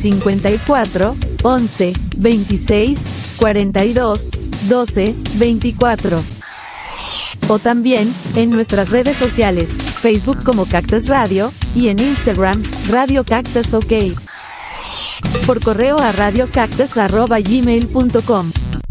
54 11 26 42 12 24. O también, en nuestras redes sociales, Facebook como Cactus Radio, y en Instagram, Radio Cactus OK. Por correo a radiocactus@gmail.com.